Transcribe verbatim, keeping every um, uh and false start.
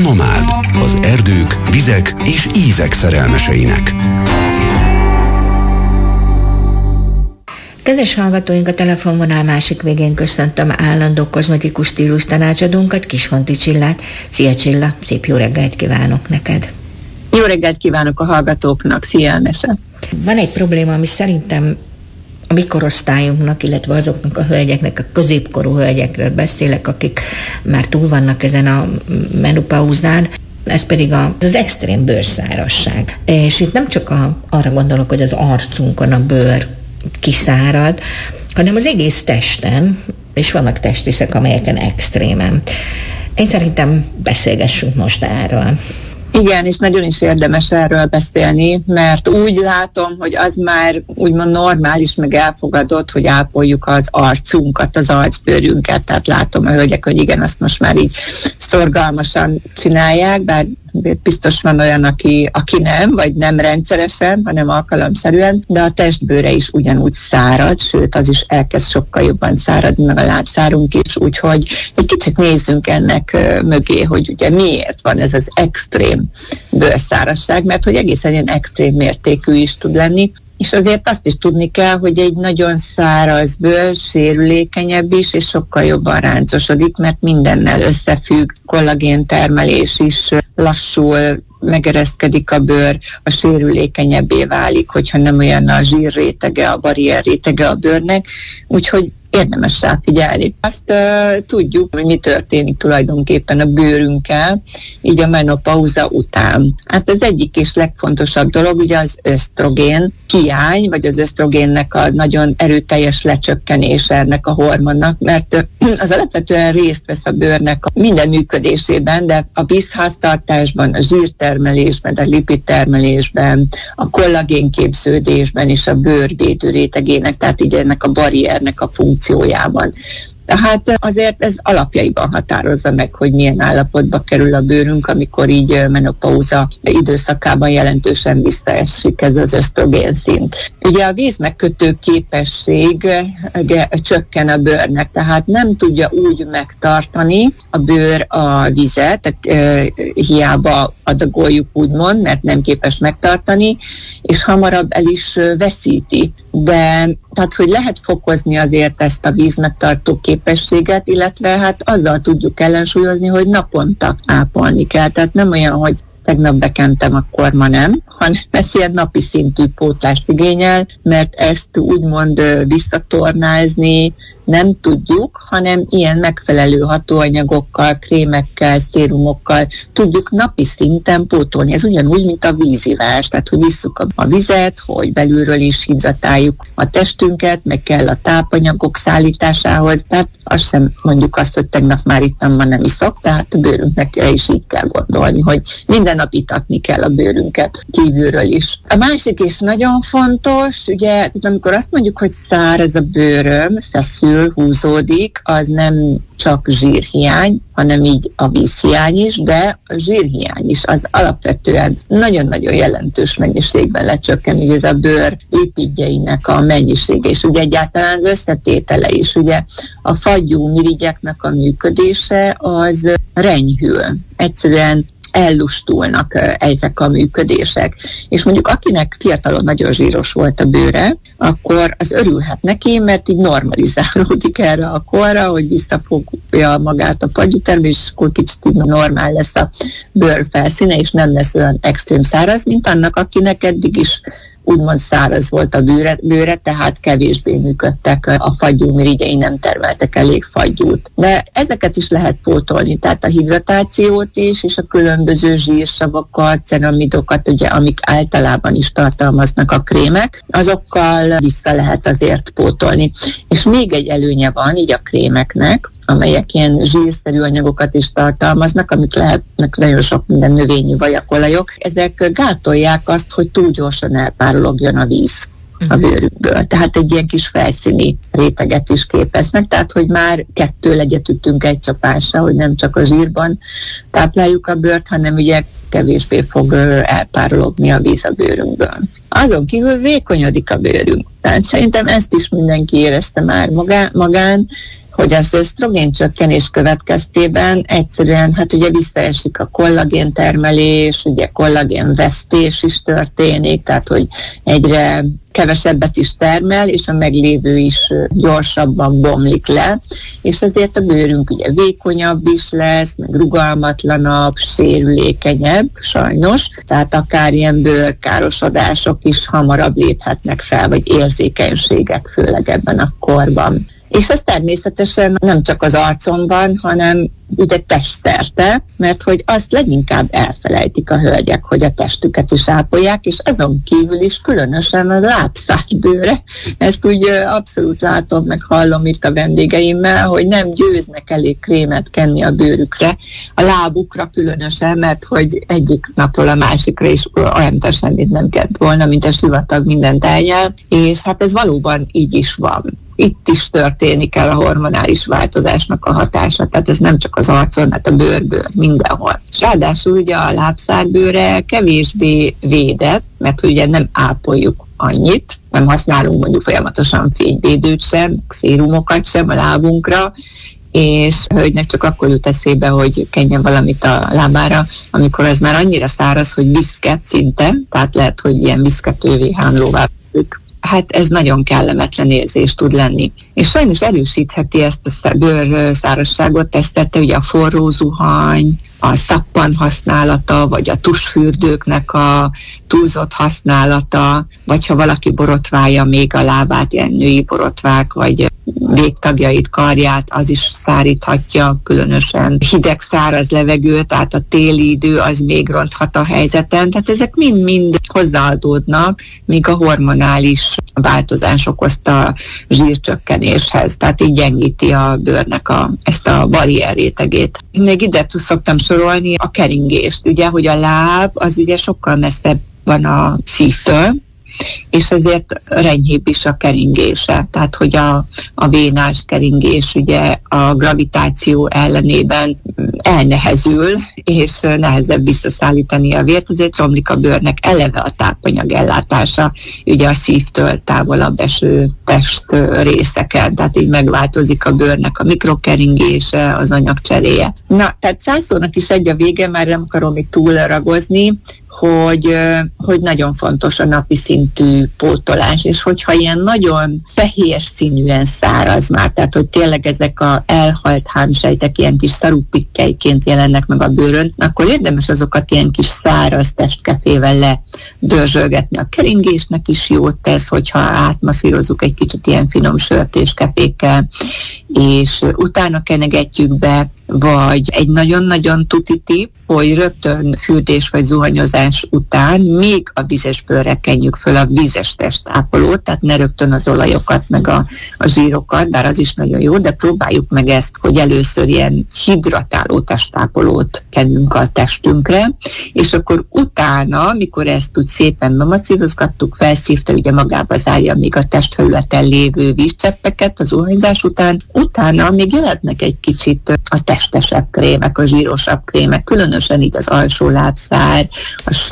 Nomád, az erdők, vizek és ízek szerelmeseinek. Kedves hallgatóink, a telefonvonal másik végén köszöntöm állandó kozmetikus stílus tanácsadónkat, Kisfonti Csillát. Szia Csilla, szép jó reggelt kívánok neked! Jó reggelt kívánok a hallgatóknak, szia Emese! Van egy probléma, ami szerintem a mi korosztályunknak, illetve azoknak a hölgyeknek, a középkorú hölgyekről beszélek, akik már túl vannak ezen a menopauzán, ez pedig az extrém bőrszárasság. És itt nem csak a, arra gondolok, hogy az arcunkon a bőr kiszárad, hanem az egész testen, és vannak testrészek, amelyeken extrémen. Én szerintem beszélgessünk most erről. Igen, és nagyon is érdemes erről beszélni, mert úgy látom, hogy az már úgymond normális, meg elfogadott, hogy ápoljuk az arcunkat, az arcbőrünket. Tehát látom a hölgyek, hogy igen, azt most már így szorgalmasan csinálják, bár biztos van olyan, aki, aki nem, vagy nem rendszeresen, hanem alkalomszerűen, de a testbőre is ugyanúgy szárad, sőt, az is elkezd sokkal jobban száradni, meg a lábszárunk is, úgyhogy egy kicsit nézzünk ennek uh, mögé, hogy ugye miért van ez az extrém bőrszárasság, mert hogy egészen ilyen extrém mértékű is tud lenni, és azért azt is tudni kell, hogy egy nagyon száraz bőr sérülékenyebb is, és sokkal jobban ráncosodik, mert mindennel összefügg, kollagéntermelés is lassul, megereszkedik a bőr, a sérülékenyebbé válik, hogyha nem olyan a zsírrétege, a barrier rétege a bőrnek, úgyhogy érdemes rá figyelni. Azt uh, tudjuk, hogy mi történik tulajdonképpen a bőrünkkel, így a menopauza után. Hát az egyik és legfontosabb dolog ugye az ösztrogén hiány, vagy az ösztrogénnek a nagyon erőteljes lecsökkenése ennek a hormonnak, mert az alapvetően részt vesz a bőrnek a minden működésében, de a vízháztartásban, a zsírtermelésben, a lipidtermelésben, a kollagénképződésben és a bőr védő rétegének, tehát így ennek a barriernek a funkciójában. Tehát azért ez alapjaiban határozza meg, hogy milyen állapotba kerül a bőrünk, amikor így menopauza időszakában jelentősen visszaesik ez az ösztrogén szint. Ugye a vízmegkötő képesség csökken a bőrnek, tehát nem tudja úgy megtartani a bőr a vizet, tehát e, hiába adagoljuk úgymond, mert nem képes megtartani, és hamarabb el is veszíti. De tehát, hogy lehet fokozni azért ezt a vízmegtartó képességet, illetve hát azzal tudjuk ellensúlyozni, hogy naponta ápolni kell. Tehát nem olyan, hogy tegnap bekentem, akkor ma nem, hanem ez ilyen napi szintű pótlást igényel, mert ezt úgymond visszatornázni nem tudjuk, hanem ilyen megfelelő hatóanyagokkal, krémekkel, szérumokkal tudjuk napi szinten pótolni. Ez ugyanúgy, mint a vízivás, tehát hogy isszuk a vizet, hogy belülről is hidratáljuk a testünket, meg kell a tápanyagok szállításához, tehát azt sem mondjuk azt, hogy tegnap már ittam, ma nem iszok, tehát a bőrünknek is így kell gondolni, hogy minden nap itatni kell a bőrünket kívülről is. A másik is nagyon fontos, ugye, amikor azt mondjuk, hogy száraz a bőröm, feszül, húzódik, az nem csak zsírhiány, hanem így a vízhiány is, de a zsírhiány is az alapvetően nagyon-nagyon jelentős mennyiségben lecsökken, hogy ez a bőr lipidjeinek a mennyisége, és ugye egyáltalán az összetétele is, ugye a fagyú mirigyeknek a működése az renyhül. Egyszerűen ellustulnak ezek a működések. És mondjuk akinek fiatalon nagyon zsíros volt a bőre, akkor az örülhet neki, mert így normalizálódik erre a korra, hogy visszafogja magát a fagyútermelés, és akkor kicsit így normál lesz a bőr felszíne, és nem lesz olyan extrém száraz, mint annak, akinek eddig is úgymond száraz volt a bőre, bőre, tehát kevésbé működtek a fagyúmirigyei, nem termeltek elég fagyút. De ezeket is lehet pótolni, tehát a hidratációt is, és a különböző zsírsavakat, ceramidokat, ugye, amik általában is tartalmaznak a krémek, azokkal vissza lehet azért pótolni. És még egy előnye van így a krémeknek, amelyek ilyen zsírszerű anyagokat is tartalmaznak, amik lehetnek nagyon sok minden növényi vajakolajok. Ezek gátolják azt, hogy túl gyorsan elpárologjon a víz a bőrükből. Tehát egy ilyen kis felszíni réteget is képeznek, tehát hogy már kettő legyet ütünk egy csapásra, hogy nem csak a zsírban tápláljuk a bőrt, hanem ugye kevésbé fog elpárologni a víz a bőrünkből. Azon kívül vékonyodik a bőrünk. Tehát szerintem ezt is mindenki érezte már magán, magán hogy az ösztrogén csökkenés következtében egyszerűen hát ugye visszaesik a kollagén termelés, ugye kollagén vesztés is történik, tehát hogy egyre kevesebbet is termel, és a meglévő is gyorsabban bomlik le, és ezért a bőrünk ugye vékonyabb is lesz, meg rugalmatlanabb, sérülékenyebb, sajnos, tehát akár ilyen bőrkárosodások is hamarabb léphetnek fel, vagy érzékenységek, főleg ebben a korban. És ez természetesen nem csak az arcomban, hanem ugye testszerte, mert hogy azt leginkább elfelejtik a hölgyek, hogy a testüket is ápolják, és azon kívül is különösen a lábszárbőre. Ezt úgy abszolút látom, meg hallom itt a vendégeimmel, hogy nem győznek elég krémet kenni a bőrükre, a lábukra különösen, mert hogy egyik napról a másikra is olyan semmit nem kellett volna, mint a sivatag mindent eljel, és hát ez valóban így is van. Itt is történik el a hormonális változásnak a hatása, tehát ez nem csak az arcon, hát a bőrből, mindenhol. És ráadásul ugye a lábszárbőre kevésbé védett, mert ugye nem ápoljuk annyit, nem használunk mondjuk folyamatosan fényvédőt sem, szérumokat sem a lábunkra, és a hölgynek csak akkor jut eszébe, hogy kenjen valamit a lábára, amikor ez már annyira száraz, hogy viszket szinte, tehát lehet, hogy ilyen viszketővé hánlóvá válik. Hát ez nagyon kellemetlen érzés tud lenni. És sajnos erősítheti ezt a bőrszárazságot, ezt tette ugye a forró zuhany, a szappan használata, vagy a tusfürdőknek a túlzott használata, vagy ha valaki borotválja még a lábát, ilyen női borotvák, vagy végtagjait, karját, az is száríthatja, különösen hideg, száraz levegő, tehát a téli idő az még ronthat a helyzeten, tehát ezek mind-mind hozzáadódnak, míg a hormonális változás okozta zsírcsökkenéshez, tehát így gyengíti a bőrnek a, ezt a barrier rétegét. Még ide szoktam sorolni a keringést, ugye, hogy a láb az ugye sokkal messzebb van a szívtől, és ezért renyhébb is a keringése. Tehát, hogy a, a vénás keringés ugye a gravitáció ellenében elnehezül, és nehezebb visszaszállítani a vért, ezért romlik a bőrnek eleve a tápanyag ellátása, ugye a szívtől távolabb eső test részeken, tehát így megváltozik a bőrnek a mikrokeringése, az anyagcseréje. Na, tehát százszónak is egy a vége, már nem akarom még túlragozni, hogy, hogy nagyon fontos a napi szintű pótolás, és hogyha ilyen nagyon fehér színűen száraz már, tehát hogy tényleg ezek a elhalt hámsejtek ilyen kis szarupikkelyként jelennek meg a bőrön, akkor érdemes azokat ilyen kis száraz testkefével ledörzsölgetni. A keringésnek is jót tesz, hogyha átmasszírozzuk egy kicsit ilyen finom sörtéskefékkel, és utána kenegetjük be, vagy egy nagyon-nagyon tuti tipp, hogy rögtön fürdés vagy zuhanyozás után még a vizes bőrre kenjük föl a vízes testápolót, tehát ne rögtön az olajokat, meg a, a zsírokat, bár az is nagyon jó, de próbáljuk meg ezt, hogy először ilyen hidratáló testápolót kenjünk a testünkre, és akkor utána, mikor ezt úgy szépen bemasszírozgattuk, felszívta, ugye magába zárja még a testfelületen lévő vízcseppeket az zuhanyzás után, utána még jöhetnek egy kicsit a testesebb krémek, a zsírosabb krémek, különösen így az alsó lábszár, a